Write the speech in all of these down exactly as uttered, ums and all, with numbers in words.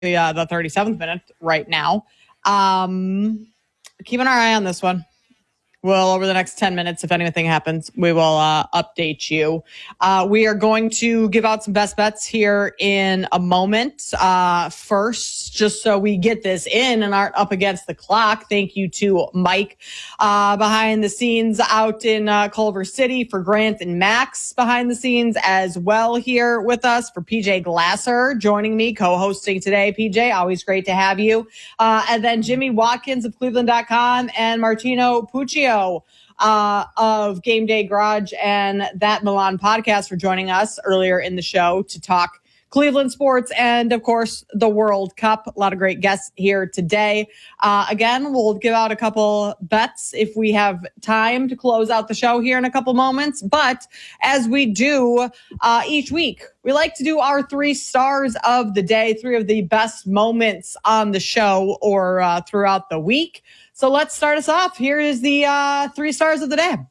uh, the thirty-seventh minute right now. Um, keeping our eye on this one. Well, over the next ten minutes, if anything happens, we will uh, update you. Uh, we are going to give out some best bets here in a moment. Uh, first, just so we get this in and aren't up against the clock, thank you to Mike uh, behind the scenes out in uh, Culver City, for Grant and Max behind the scenes as well here with us, for P J Glasser joining me, co-hosting today. P J, always great to have you. Uh, and then Jimmy Watkins of Cleveland dot com and Martino Puccio Uh, of Game Day Garage and That Milan podcast for joining us earlier in the show to talk Cleveland sports and, of course, the World Cup. A lot of great guests here today. Uh, again, we'll give out a couple bets if we have time to close out the show here in a couple moments. But as we do uh, each week, we like to do our three stars of the day, three of the best moments on the show or uh, throughout the week. So let's start us off. Here is the uh, three stars of the day.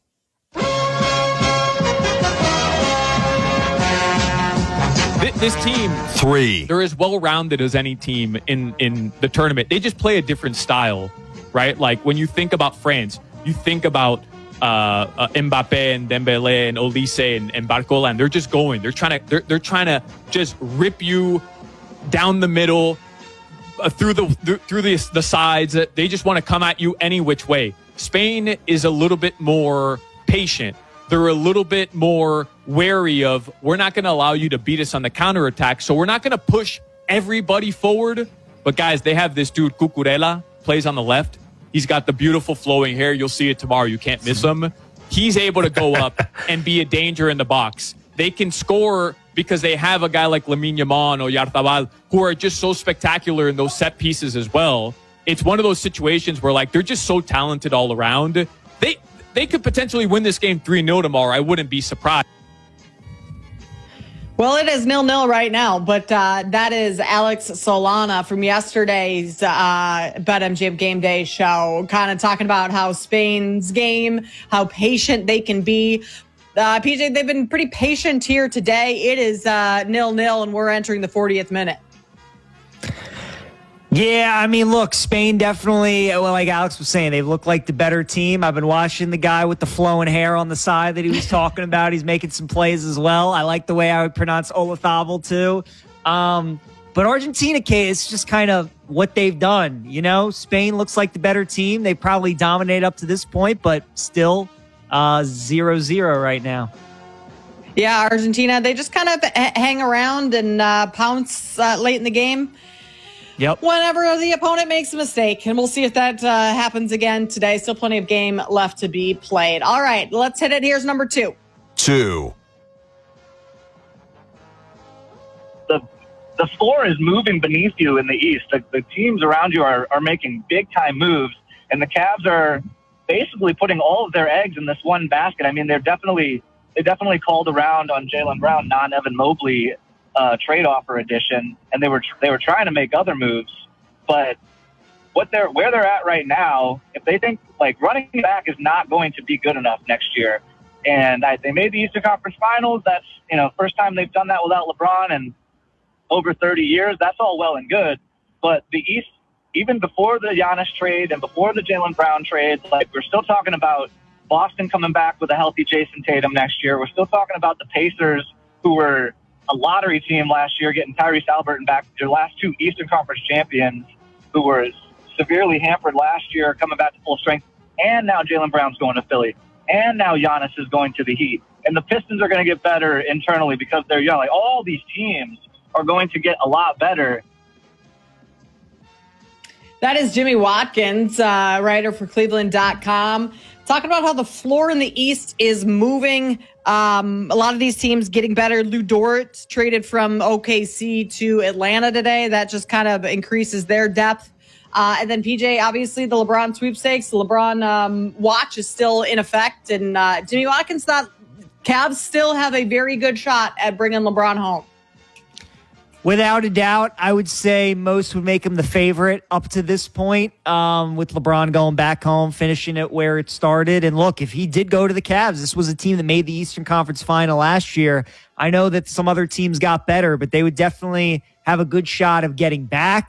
This team, three. They're as well-rounded as any team in, in the tournament. They just play a different style, right? Like when you think about France, you think about uh, uh, Mbappe and Dembele and Olise and, and Barcola, and they're just going. They're trying to. They're, they're trying to just rip you down the middle, uh, through the th- through the the sides. They just want to come at you any which way. Spain is a little bit more patient. They're a little bit more wary of, we're not going to allow you to beat us on the counterattack, so we're not going to push everybody forward. But, guys, they have this dude, Cucurella, plays on the left. He's got the beautiful flowing hair. You'll see it tomorrow. You can't miss him. He's able to go up and be a danger in the box. They can score because they have a guy like Lamine Yamal or Oyarzabal who are just so spectacular in those set pieces as well. It's one of those situations where, like, they're just so talented all around. They... They could potentially win this game three nil tomorrow. I wouldn't be surprised. Well, it is nil nil right now, but uh, that is Alex Solana from yesterday's uh, BetMGM Game Day show, kind of talking about how Spain's game, how patient they can be. Uh, P J, they've been pretty patient here today. It is uh, nil nil, and we're entering the fortieth minute. Yeah, I mean, look, Spain definitely, well, like Alex was saying, they look like the better team. I've been watching the guy with the flowing hair on the side that he was talking about. He's making some plays as well. I like the way I would pronounce Olazabal, too. Um, but Argentina, Kate, it's just kind of what they've done. You know, Spain looks like the better team. They probably dominate up to this point, but still uh, zero zero right now. Yeah, Argentina, they just kind of h- hang around and uh, pounce uh, late in the game. Yep. Whenever the opponent makes a mistake, and we'll see if that uh, happens again today. Still plenty of game left to be played. All right, let's hit it. Here's number two. Two. The the floor is moving beneath you in the East. The, the teams around you are, are making big-time moves, and the Cavs are basically putting all of their eggs in this one basket. I mean, they're definitely they definitely called around on Jaylen Brown, non-Evan Mobley Uh, trade offer edition, and they were they were trying to make other moves, but what they're where they're at right now, if they think like running back is not going to be good enough next year, and I, they made the Eastern Conference Finals. That's you know first time they've done that without LeBron in over thirty years. That's all well and good, but the East, even before the Giannis trade and before the Jaylen Brown trade, like we're still talking about Boston coming back with a healthy Jason Tatum next year. We're still talking about the Pacers, who were a lottery team last year, getting Tyrese Halliburton back, their last two Eastern Conference champions, who were severely hampered last year, coming back to full strength. And now Jaylen Brown's going to Philly. And now Giannis is going to the Heat. And the Pistons are going to get better internally because they're young. Like, all these teams are going to get a lot better. That is Jimmy Watkins, uh, writer for Cleveland dot com, talking about how the floor in the East is moving. Um, a lot of these teams getting better. Lou Dort traded from O K C to Atlanta today. That just kind of increases their depth. Uh, and then P J, obviously the LeBron sweepstakes, the LeBron um, watch is still in effect. And uh, Jimmy Watkins thought Cavs still have a very good shot at bringing LeBron home. Without a doubt, I would say most would make him the favorite up to this point, um, with LeBron going back home, finishing it where it started. And look, if he did go to the Cavs, this was a team that made the Eastern Conference Final last year. I know that some other teams got better, but they would definitely have a good shot of getting back.